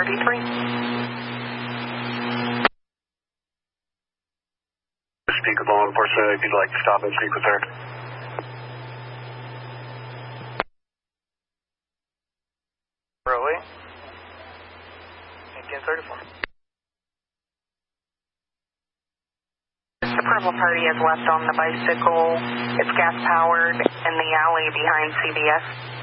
Speak with law enforcement if you'd like to stop and speak with her. Early. 1834. The purple party has left on the bicycle. It's gas powered in the alley behind CBS.